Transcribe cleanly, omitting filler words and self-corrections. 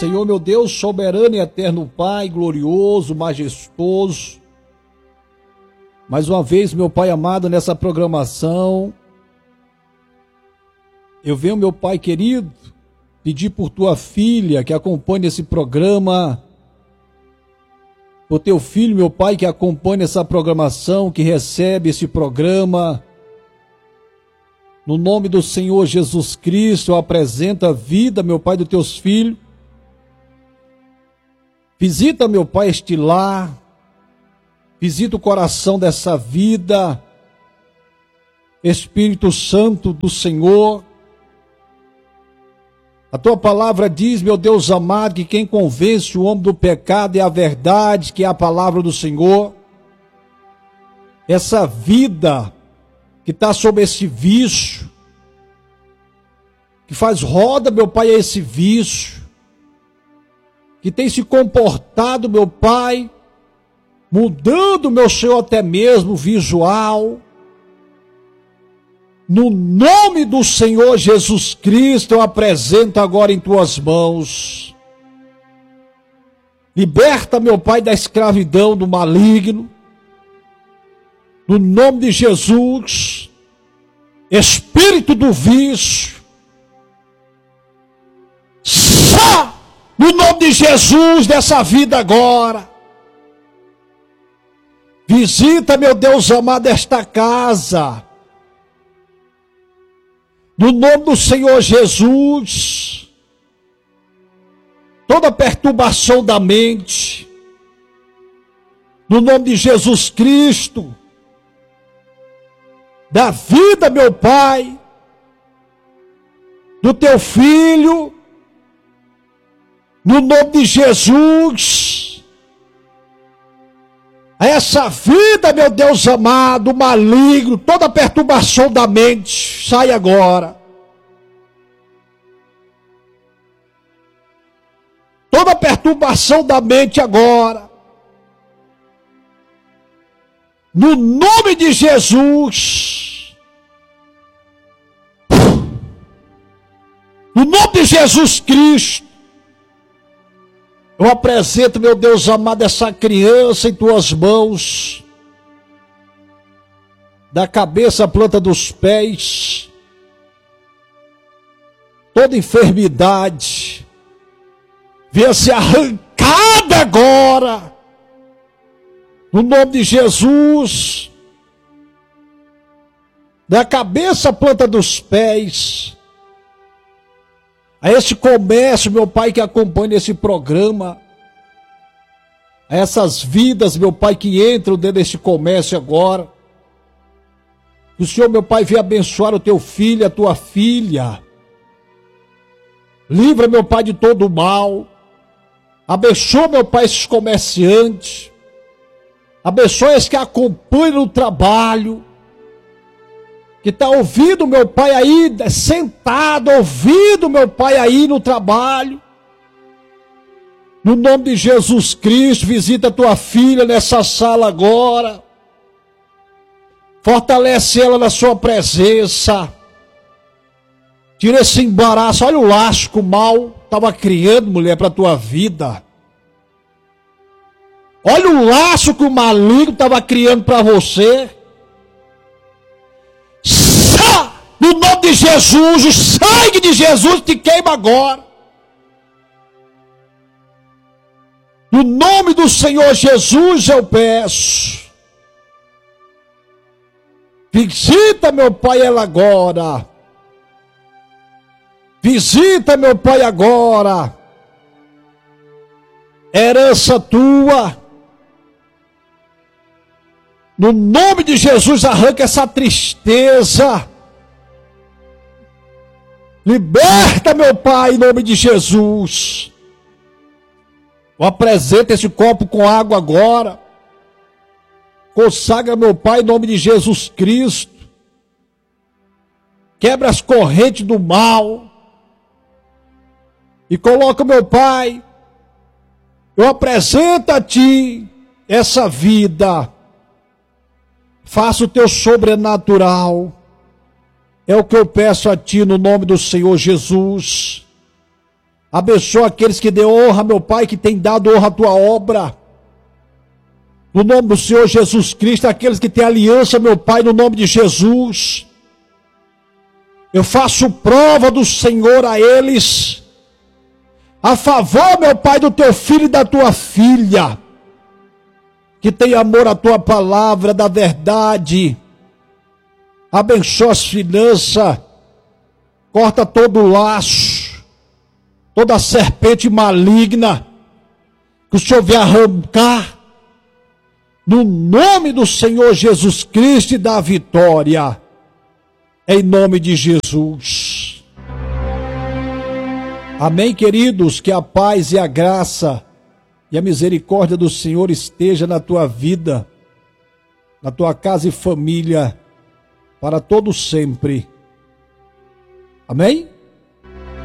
Senhor, meu Deus, soberano e eterno Pai, glorioso, majestoso. Mais uma vez, meu Pai amado, nessa programação, eu venho, meu Pai querido, pedir por tua filha que acompanhe esse programa, por teu filho, meu Pai, que acompanha essa programação, que recebe esse programa. No nome do Senhor Jesus Cristo, apresenta a vida, meu Pai, dos teus filhos. Visita, meu Pai, este lar. Visita o coração dessa vida. Espírito Santo do Senhor. A tua palavra diz, meu Deus amado, que quem convence o homem do pecado é a verdade, que é a palavra do Senhor. Essa vida que está sob esse vício, que faz roda, meu Pai, a esse vício, que tem se comportado, meu Pai, mudando, meu Senhor, até mesmo o visual. No nome do Senhor Jesus Cristo, eu apresento agora em tuas mãos. Liberta, meu Pai, da escravidão do maligno. No nome de Jesus, espírito do vício, só no nome de Jesus dessa vida agora. Visita, meu Deus amado, esta casa. No nome do Senhor Jesus, toda perturbação da mente, no nome de Jesus Cristo, da vida, meu Pai, do teu filho, no nome de Jesus, essa vida, meu Deus amado, maligno, toda perturbação da mente, sai agora. Toda perturbação da mente agora. No nome de Jesus. No nome de Jesus Cristo. Eu apresento, meu Deus amado, essa criança em tuas mãos. Da cabeça à planta dos pés. Toda enfermidade venha ser arrancada agora. No nome de Jesus. Da cabeça à planta dos pés. A esse comércio, meu Pai, que acompanha esse programa, a essas vidas, meu Pai, que entram dentro desse comércio agora, que o Senhor, meu Pai, venha abençoar o teu filho, a tua filha, livra, meu Pai, de todo o mal, abençoa, meu Pai, esses comerciantes, abençoa esses que acompanham o trabalho, que está ouvindo, meu Pai, aí, sentado, ouvindo, meu Pai, aí no trabalho. No nome de Jesus Cristo, visita a tua filha nessa sala agora. Fortalece ela na sua presença. Tira esse embaraço. Olha o laço que o mal estava criando, mulher, para a tua vida. Olha o laço que o maligno estava criando para você. No nome de Jesus, o sangue de Jesus te queima agora. No nome do Senhor Jesus eu peço. Visita, meu Pai, ela agora. Visita, meu Pai, agora. Herança tua. No nome de Jesus, arranca essa tristeza. Liberta, meu Pai, em nome de Jesus. Eu apresento esse copo com água agora. Consagra, meu Pai, em nome de Jesus Cristo. Quebra as correntes do mal. E coloca, meu Pai, eu apresento a Ti essa vida. Faça o Teu sobrenatural. É o que eu peço a Ti no nome do Senhor Jesus. Abençoa aqueles que dê honra, meu Pai, que tem dado honra à tua obra. No nome do Senhor Jesus Cristo, aqueles que têm aliança, meu Pai, no nome de Jesus. Eu faço prova do Senhor a eles, a favor, meu Pai, do teu filho e da tua filha, que tem amor à tua palavra, da verdade. Abençoa as finanças, corta todo o laço, toda serpente maligna, que o Senhor venha arrancar, no nome do Senhor Jesus Cristo, e da vitória, em nome de Jesus. Amém, queridos, que a paz e a graça e a misericórdia do Senhor esteja na tua vida, na tua casa e família, para todo sempre. Amém?